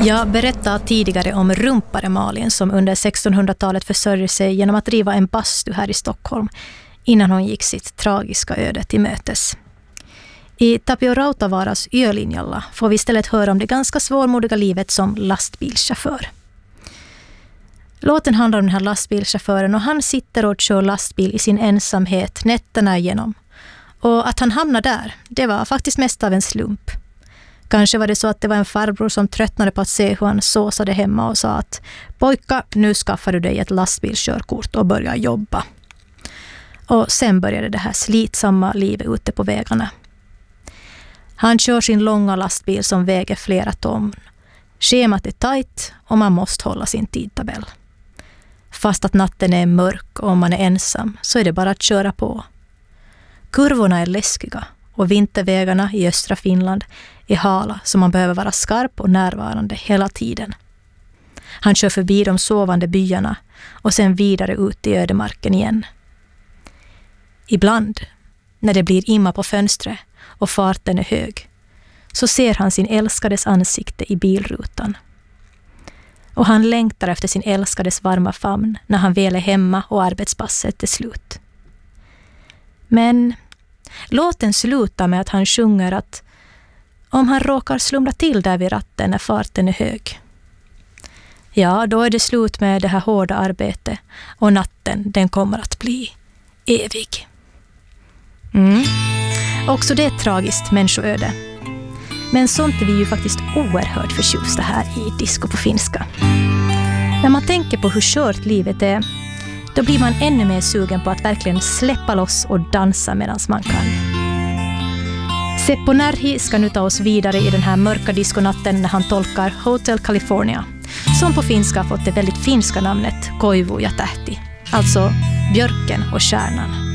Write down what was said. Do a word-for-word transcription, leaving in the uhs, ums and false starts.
Jag berättade tidigare om rumpare Malin som under sextonhundratalet försörjde sig genom att driva en bastu här i Stockholm innan hon gick sitt tragiska öde till mötes. I Tapio Rautavaaras Yölinjalla får vi istället höra om det ganska svårmodiga livet som lastbilschaufför. Låten handlar om den här lastbilschauffören och han sitter och kör lastbil i sin ensamhet nätterna igenom. Och att han hamnar där, det var faktiskt mest av en slump. Kanske var det så att det var en farbror som tröttnade på att se hur han såsade hemma och sa att pojka, nu skaffar du dig ett lastbilskörkort och börjar jobba. Och sen började det här slitsamma livet ute på vägarna. Han kör sin långa lastbil som väger flera ton. Schemat är tajt och man måste hålla sin tidtabell. Fast att natten är mörk och man är ensam så är det bara att köra på. Kurvorna är läskiga och vintervägarna i östra Finland är hala så man behöver vara skarp och närvarande hela tiden. Han kör förbi de sovande byarna och sen vidare ut i ödemarken igen. Ibland, när det blir imma på fönstret och farten är hög, så ser han sin älskades ansikte i bilrutan. Och han längtar efter sin älskades varma famn när han väl är hemma och arbetspasset är slut. Men låten slutar med att han sjunger att om han råkar slumra till där vid ratten när farten är hög, ja, då är det slut med det här hårda arbetet och natten, den kommer att bli evig. Mm. Också det är ett tragiskt människoöde. Men sånt är vi ju faktiskt oerhört förtjusta här i Disco på finska. När man tänker på hur kört livet är, då blir man ännu mer sugen på att verkligen släppa loss och dansa medan man kan. Seppo Närhi ska nu ta oss vidare i den här mörka diskonatten när han tolkar Hotel California, som på finska fått det väldigt finska namnet Koivu ja tähti, alltså björken och stjärnan.